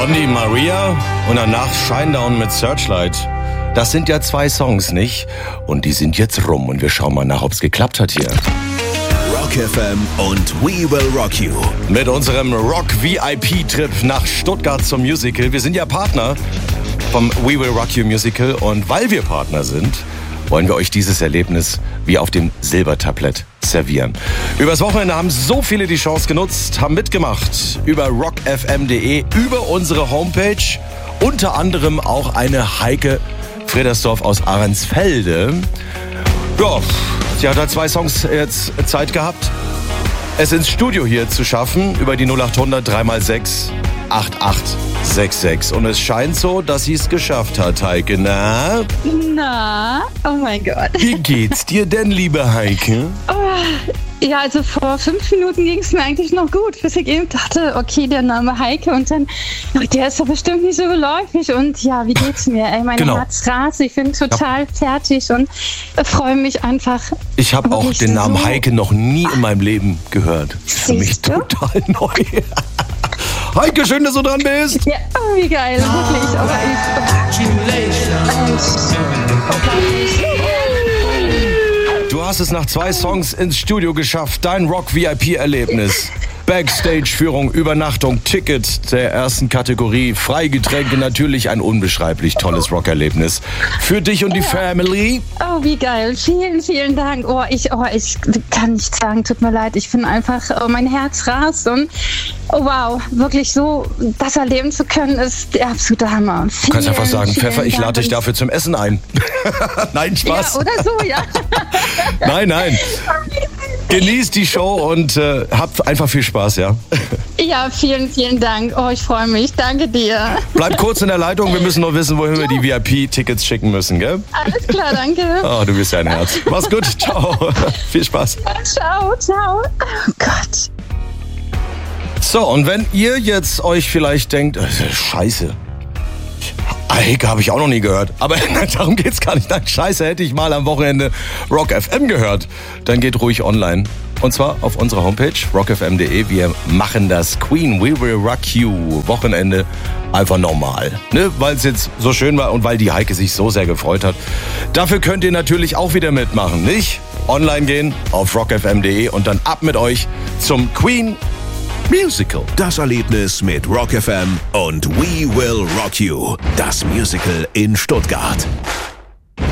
Blondie Maria und danach Shinedown mit Searchlight. Das sind ja 2 Songs, nicht? Und die sind jetzt rum und wir schauen mal nach, ob es geklappt hat hier. Rock FM und We Will Rock You. Mit unserem Rock-VIP-Trip nach Stuttgart zum Musical. Wir sind ja Partner vom We Will Rock You Musical und weil wir Partner sind, wollen wir euch dieses Erlebnis wie auf dem Silbertablett servieren. Übers Wochenende haben so viele die Chance genutzt, haben mitgemacht über rockfm.de, über unsere Homepage, unter anderem auch eine Heike Fredersdorf aus Ahrensfelde. Ja, sie hat halt 2 Songs jetzt Zeit gehabt, es ins Studio hier zu schaffen, über die 0800 3x6 8866. Und es scheint so, dass sie es geschafft hat, Heike. Na, oh mein Gott. Wie geht's dir denn, liebe Heike? Ja, also vor 5 Minuten ging es mir eigentlich noch gut, bis ich eben dachte, okay, der Name Heike und dann, der ist doch bestimmt nicht so geläufig und ja, wie geht's mir? Ey, mein Herz rast, ich bin total fertig und freue mich einfach. Ich habe auch den Namen Heike noch nie in meinem Leben gehört. Für mich total neu. Heike, schön, dass du dran bist. Ja, oh, wie geil, wirklich. Aber Du hast es nach 2 Songs ins Studio geschafft. Dein Rock-VIP-Erlebnis. Backstage-Führung, Übernachtung, Ticket der ersten Kategorie, Freigetränke, natürlich ein unbeschreiblich tolles Rockerlebnis. Für dich und die Family. Oh, wie geil. Vielen, vielen Dank. Ich kann nicht sagen, tut mir leid. Ich bin einfach, mein Herz rast und wow, wirklich so, das erleben zu können, ist der absolute Hammer. Du kannst einfach sagen, Pfeffer, ich lade dich dafür zum Essen ein. Nein, Spaß. Ja, oder so, ja. Nein. Genießt die Show und habt einfach viel Spaß, ja? Ja, vielen, vielen Dank. Oh, ich freue mich. Danke dir. Bleib kurz in der Leitung. Wir müssen noch wissen, wohin wir die VIP-Tickets schicken müssen, gell? Alles klar, danke. Oh, du bist ja ein Herz. Mach's gut. Ciao. Viel Spaß. Ciao. Oh Gott. So, und wenn ihr jetzt euch vielleicht denkt, Scheiße, Heike habe ich auch noch nie gehört. Aber darum geht's gar nicht. Nein, Scheiße, hätte ich mal am Wochenende Rock FM gehört. Dann geht ruhig online. Und zwar auf unserer Homepage rockfm.de. Wir machen das Queen We Will Rock You Wochenende einfach normal. Ne? Weil es jetzt so schön war und weil die Heike sich so sehr gefreut hat. Dafür könnt ihr natürlich auch wieder mitmachen, nicht? Online gehen auf rockfm.de und dann ab mit euch zum Queen Musical. Das Erlebnis mit Rock FM und We Will Rock You. Das Musical in Stuttgart.